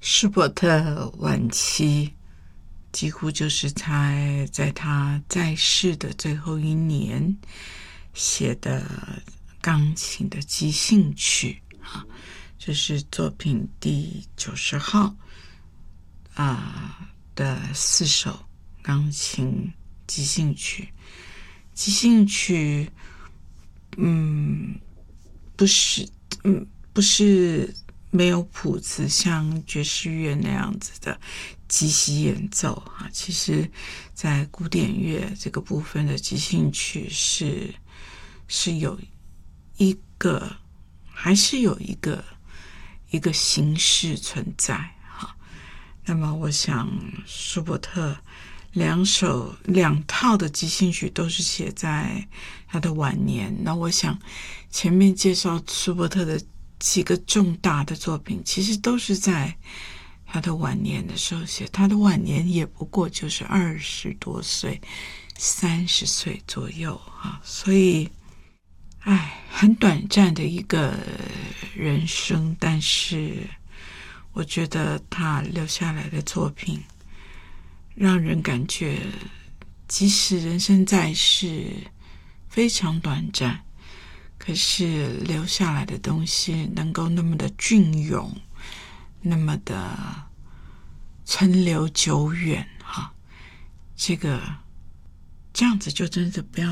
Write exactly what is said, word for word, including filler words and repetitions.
舒伯特晚期几乎就是在在他在世的最后一年写的钢琴的即兴曲啊，这是作品第九十号啊、呃、的四首钢琴即兴曲。即兴曲，嗯，不是，嗯，不是没有谱子，像爵士乐那样子的即席演奏啊。其实，在古典乐这个部分的即兴曲是是有一个，还是有一个一个形式存在哈。那么，我想舒伯特两首两套的即兴曲都是写在他的晚年。那我想前面介绍舒伯特的几个重大的作品，其实都是在他的晚年的时候写。他的晚年也不过就是二十多岁，三十岁左右啊，所以，哎，很短暂的一个人生，但是我觉得他留下来的作品让人感觉，即使人生在世非常短暂，可是留下来的东西能够那么的隽永，那么的存留久远哈。这个这样子就真的不要